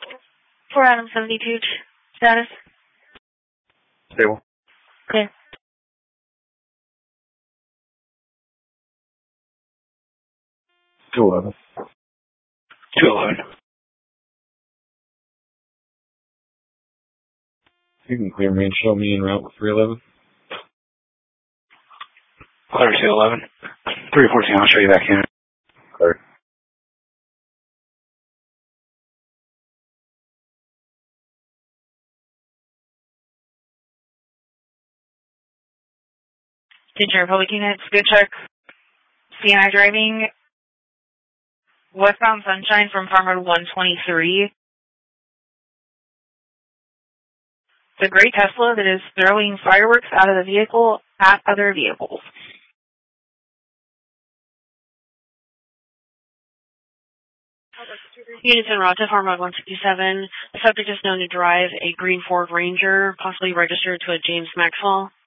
4 Adam 72 status. Stable. Okay. $211. You can clear me and show me en route with 311. Clear 211. 314, I'll show you back in. Clear. Attention Republic units, good check. CNI driving westbound Sunshine from Farm Road 123. The gray Tesla that is throwing fireworks out of the vehicle at other vehicles. Units en route to Farm Road 167. The subject is known to drive a green Ford Ranger, possibly registered to a James Maxwell.